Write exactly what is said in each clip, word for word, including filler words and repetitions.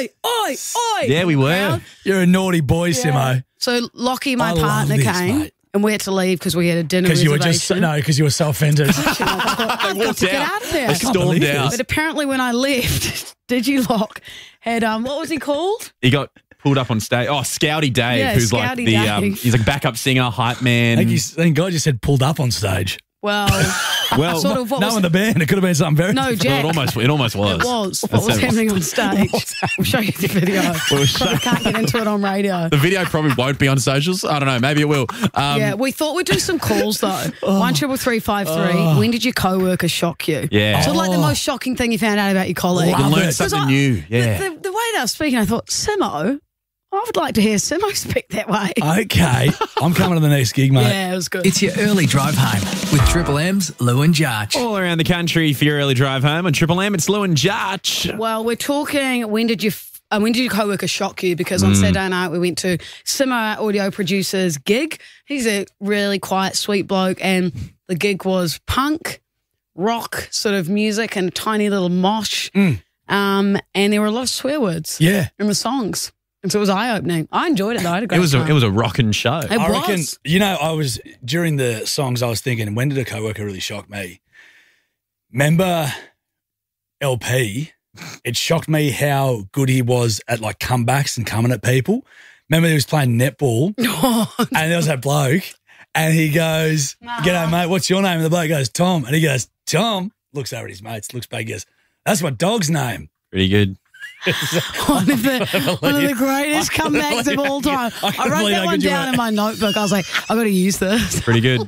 oi, oi, oi. Yeah, we were. Crowd. You're a naughty boy, Yeah. Simo. So Lockie, my I love partner, this, came mate. and we had to leave because we had a dinner Because you reservation. were just no, because you were so offended. I've got to get out of there. They stormed believe out. But apparently when I left, Digilock had, um, what was he called? He got pulled up on stage. Oh, Scouty Dave, Yeah, who's like Scouty the um, Dave. he's like backup singer, hype man. I think, you, thank God you said pulled up on stage. Well, well, sort of what no was in the band. It could have been something very No, different. Jack. Well, it almost it almost was. It was. What That's was it. happening on stage? We'll show you the video. We'll show- Probably can't get into it on radio. The video probably won't be on socials. I don't know. Maybe it will. Um, Yeah, we thought we'd do some calls though. One triple three five three. When did your co-worker shock you? Yeah. So like the Oh. most shocking thing you found out about your colleague. You can learn it. something I- new. Yeah. The, the, the way they were speaking, I thought, Simo, I would like to hear Simo speak that way. Okay, I'm coming to the next gig, mate. Yeah, it was good. It's your early drive home with Triple M's Lou and Jarch. All around the country for your early drive home on Triple M. It's Lou and Jarch. Well, we're talking. When did you? F- uh, when did your co-worker shock you? Because on Mm. Saturday night we went to Simo, our audio producer's gig. He's a really quiet, sweet bloke, and the gig was punk, rock sort of music, and a tiny little mosh. Mm. Um, and there were a lot of swear words Yeah. in the songs, and so it was eye-opening. I enjoyed it though. I had a great It was a time. it was a rocking show. It I was. reckon, you know, I was, during the songs, I was thinking, when did a coworker really shock me? Remember L P? It shocked me how good he was at like comebacks and coming at people. Remember he was playing netball and there was that bloke and he goes, "G'day, mate, what's your name?" And the bloke goes, "Tom." And he goes, "Tom," looks over at his mates, looks back, he goes, "That's my dog's name." Pretty good. one of the one of the greatest I can't comebacks of believe- all time. I I, can't wrote believe that how one good you down were. in my notebook. I was like, I've got to use this. Pretty good.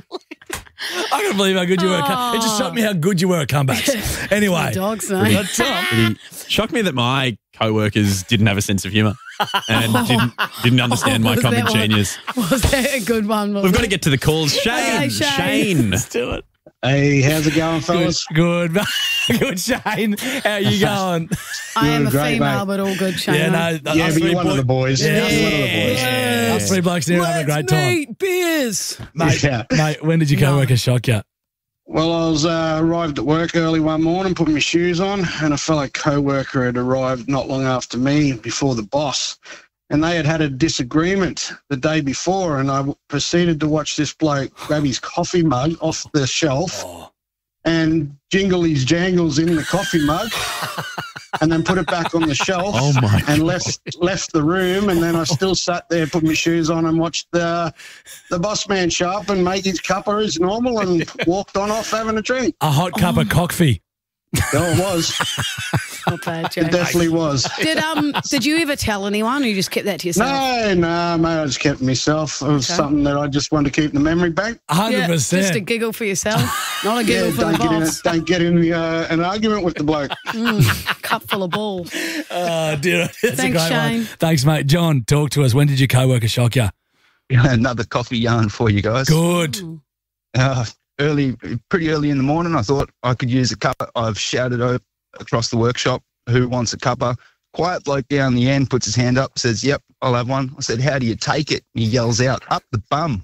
I can't believe how good you were. At com- it just shocked me how good you were at comebacks. Anyway. My dog's name. That's Tom. Pretty, shocked me that my co-workers didn't have a sense of humour and didn't didn't understand my Was comic that one- genius. Was that a good one? We've got to get to the calls. Shane. Okay, Shane. Shane. Let's do it. Hey, how's it going, fellas? Good, good, good, Shane. How you going? I am a Great, female, mate. but all good, Shane. Yeah, no, Yeah, us but three you're one of boy- the boys. Yeah, You're us one of the boys. Yeah. Us three blokes here having a great Let's time. meet beers. Mate, Yeah. mate, when did your co-worker shock you? Well, I was uh, arrived at work early one morning, put my shoes on, and a fellow co-worker had arrived not long after me before the boss. And they had had a disagreement the day before, and I w- proceeded to watch this bloke grab his coffee mug off the shelf Oh. and jingle his jangles in the coffee mug and then put it back on the shelf Oh, my and God. left left the room. And then I still sat there, put my shoes on and watched the, the boss man show up and make his cuppa as normal and walked on off having a drink. A hot cup of coffee. Oh, it was. Not bad, It Jane. definitely was. Did um did you ever tell anyone, or you just kept that to yourself? No, no, mate, I just kept myself. It was Okay. something that I just wanted to keep in the memory bank. A hundred Yeah, just a percent. giggle for yourself, not a Yeah, giggle for don't the get, in, boss. don't get in the, uh, an argument with the bloke. Mm, cup full of balls. Oh, dear. That's a Thanks, great Shane. one. Thanks, mate. John, talk to us. When did your co-worker shock you? Another coffee yarn for you guys. Good. Uh, early, pretty early in the morning, I thought I could use a cuppa. I've shouted over across the workshop, "Who wants a cuppa?" Quiet bloke down the end puts his hand up, says, "Yep, I'll have one." I said, "How do you take it?" He yells out, "Up the bum."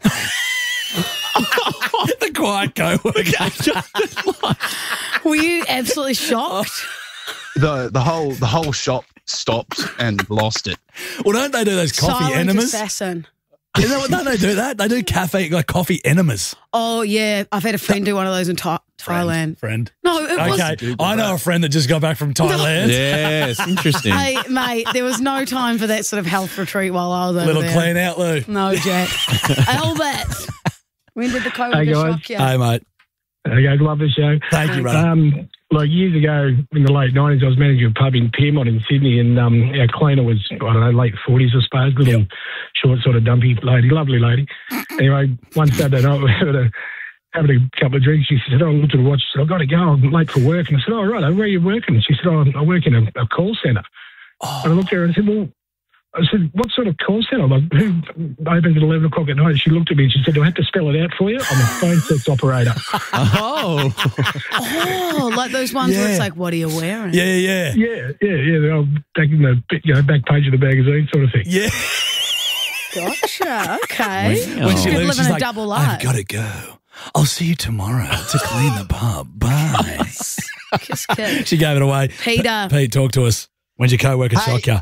The quiet co-worker. Were you absolutely shocked? the the whole the whole shop stopped and lost it. Well, don't they do those coffee Silent enemas? assassin. Isn't that what, don't they do that? They do cafe, like coffee enemas. Oh yeah, I've had a friend do one of those in Tha- Thailand. Friend. No, it was. Okay. I know a friend that just got back from Thailand. Yes, interesting. Hey, mate, there was no time for that sort of health retreat while I was over Little there. clean out, Lou. No, Jack. Albert, when did the COVID Hey, guys. shock you? Hey, mate. Okay, love the show. Thank you, brother. Um, like years ago in the late nineties, I was managing a pub in Piermont in Sydney, and um, our cleaner was, I don't know, late forties, I suppose, little Yep. short, sort of dumpy lady, lovely lady. Anyway, one Saturday night, we were having a, having a couple of drinks. She said, "Oh, I looked at the watch. She said, I've got to go. I'm late for work." And I said, "Oh, right, where are you working?" And she said, "Oh, I work in a, a call centre." Oh. And I looked at her and I said, "Well," I said, "what sort of call centre? Like, who opens at eleven o'clock at night?" She looked at me and she said, "Do I have to spell it out for you? I'm a phone sex operator." Oh. Oh, like those ones where Yeah. it's like, what are you wearing? Yeah, yeah, yeah. Yeah, yeah, yeah. They're all back in the you know back page of the magazine, sort of thing. Yeah. Gotcha. Okay. Wow. When she Good leaves, living she's a like, double "I've life. got to go. I'll see you tomorrow to clean the pub. Bye." Kiss, kiss. She gave it away. Peter. Pete, talk to us. When's your co-worker Hey. shock you?